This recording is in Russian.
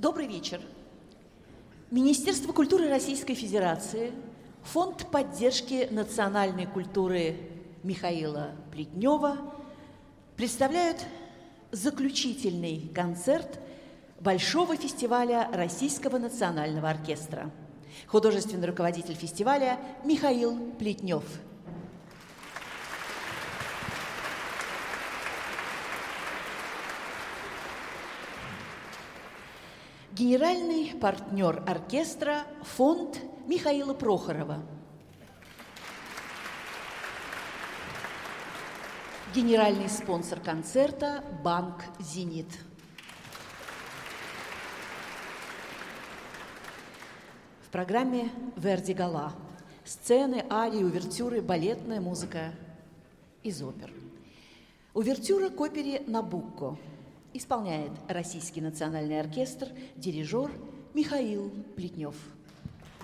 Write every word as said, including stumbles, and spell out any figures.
Добрый вечер. Министерство культуры Российской Федерации, Фонд поддержки национальной культуры Михаила Плетнева представляют заключительный концерт Большого фестиваля Российского национального оркестра. Художественный руководитель фестиваля Михаил Плетнев. Генеральный партнер оркестра – фонд Михаила Прохорова. Генеральный спонсор концерта – банк «Зенит». В программе «Верди Гала» сцены, арии, увертюры, балетная музыка из опер. Увертюра к опере «Набукко» исполняет Российский национальный оркестр, дирижер Михаил Плетнев.